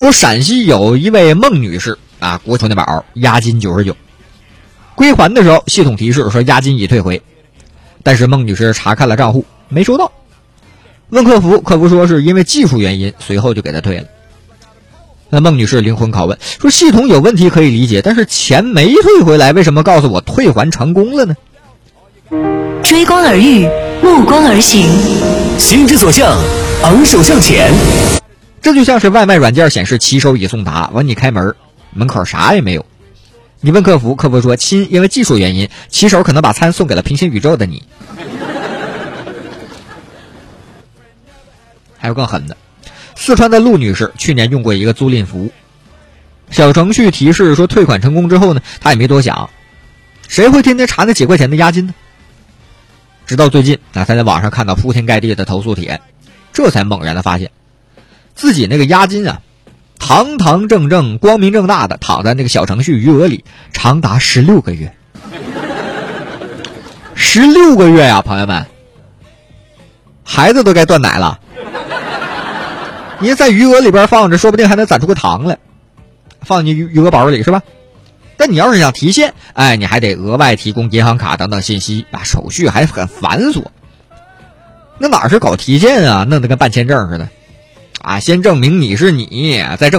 说陕西有一位孟女士啊，国存的宝，押金99，归还的时候系统提示说押金已退回，但是孟女士查看了账户没收到，问客服，客服说是因为技术原因，随后就给她退了。那孟女士灵魂拷问说，系统有问题可以理解，但是钱没退回来，为什么告诉我退还成功了呢？ 追光而遇，目光而行， 心之所向，昂首向前。 这就像是外卖软件显示骑手已送达，完你开门，门口啥也没有。你问客服，客服说亲，因为技术原因，骑手可能把餐送给了平行宇宙的你。还有更狠的，四川的陆女士去年用过一个租赁服务，小程序提示说退款成功之后呢，她也没多想，谁会天天查那几块钱的押金呢？直到最近她在网上看到铺天盖地的投诉帖，这才猛然的发现自己那个押金啊，堂堂正正光明正大的躺在那个小程序余额里长达16个月。16个月呀，朋友们，孩子都该断奶了。你在余额里边放着，说不定还能攒出个糖来，放进余额宝里是吧？但你要是想提现，你还得额外提供银行卡等等信息啊，手续还很繁琐。那哪是搞提现啊，弄得跟办签证似的啊！先证明你是你，再证